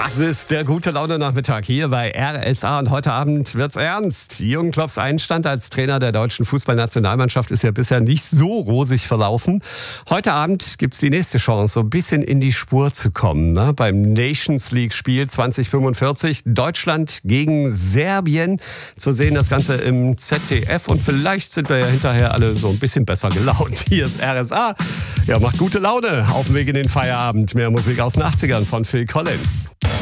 Das ist der Gute-Laune-Nachmittag hier bei RSA und heute Abend wird's ernst. Jürgen Klopps Einstand als Trainer der deutschen Fußballnationalmannschaft ist ja bisher nicht so rosig verlaufen. Heute Abend gibt's die nächste Chance, so ein bisschen in die Spur zu kommen. Ne? Beim Nations League-Spiel 2045, Deutschland gegen Serbien. Zu sehen das Ganze im ZDF und vielleicht sind wir ja hinterher alle so ein bisschen besser gelaunt. Hier ist RSA. Ja, macht gute Laune auf dem Weg in den Feierabend. Mehr Musik aus den 80ern von Phil Collins.